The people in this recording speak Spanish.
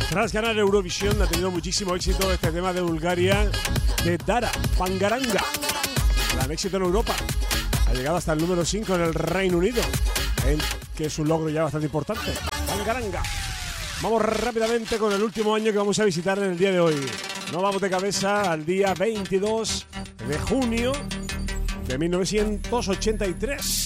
Tras ganar Eurovisión ha tenido muchísimo éxito este tema de Bulgaria de Dara, Pangaranga. Gran éxito en Europa. Ha llegado hasta el número 5 en el Reino Unido, que es un logro ya bastante importante. Pangaranga. Vamos rápidamente con el último año que vamos a visitar en el día de hoy. Nos vamos de cabeza al día 22 de junio de 1983.